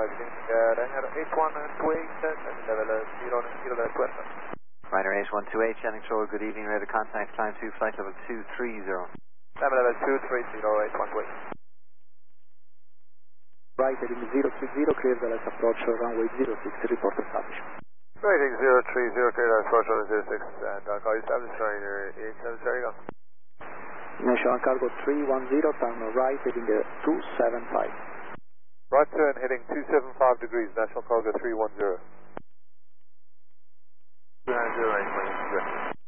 Ryanair H128 level 090 Ryanair H128, Channing Shore, good evening, radar contact, climb 2, flight level 230. Level 230, H128. Right, heading 030, clear the left approach, runway 06, report established. Rating 030, clear the approach, runway 06, and call you established, Ryanair H7, there you go. National Cargo 310, turn right, heading 275. Right turn, heading 275 degrees, National Cargo 310. 290,